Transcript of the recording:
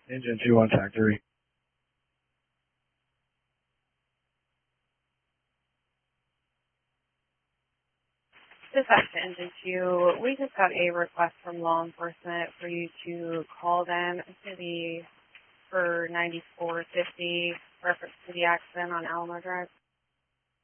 Engine 2 on track 3. Dispatch to Engine 2, we just got a request from law enforcement for you to call them. It's going to be for 9450, reference to the accident on Alamo Drive.